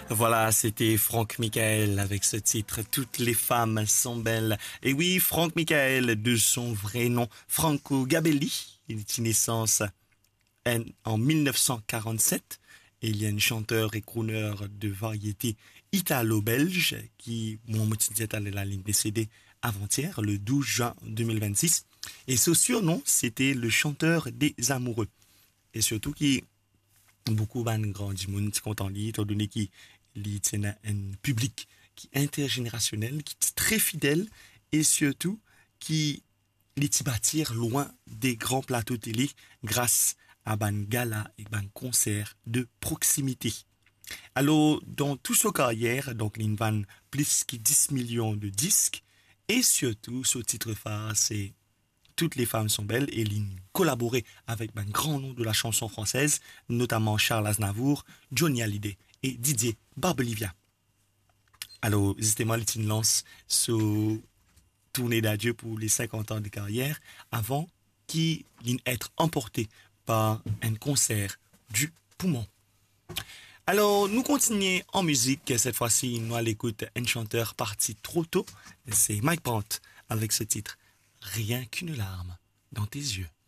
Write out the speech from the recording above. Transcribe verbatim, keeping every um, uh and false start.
Voilà, c'était Franck Michael avec ce titre Toutes les femmes sont belles. Et oui, Franck Michael, de son vrai nom, Franco Gabelli. Il est une naissance en en mille neuf cent quarante-sept. Et il y a un chanteur et crooner de variété italo-belge qui, moi, me disait à la ligne décédée avant-hier, le douze juin deux mille vingt-six. Et ce surnom, c'était le chanteur des amoureux. Et surtout qui beaucoup ban grand du monde qui content lui étant donné qu'il il tient un public qui est intergénérationnel qui est très fidèle et surtout qui les bâtir loin des grands plateaux télé grâce à ban gala et ban concert de proximité. Alors dans toute sa carrière donc il van plus que dix millions de disques et surtout ce titre phare c'est toutes les femmes sont belles et il collaboré avec un grand nom de la chanson française, notamment Charles Aznavour, Johnny Hallyday et Didier Barbelivia. Alors, justement, il lance ce tournée d'adieu pour les cinquante ans de carrière avant qu'il être emporté par un concert du poumon. Alors, nous continuons en musique. Cette fois-ci, nous allons écouter un chanteur parti trop tôt. C'est Mike Brandt avec ce titre. Rien qu'une larme dans tes yeux.